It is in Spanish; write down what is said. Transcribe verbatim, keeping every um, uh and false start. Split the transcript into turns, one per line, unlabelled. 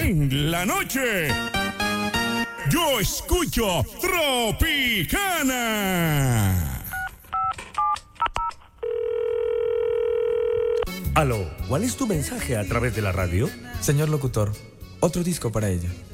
En la noche, yo escucho Tropicana.
Aló, ¿cuál es tu mensaje a través de la radio?
Señor locutor, otro disco para ella.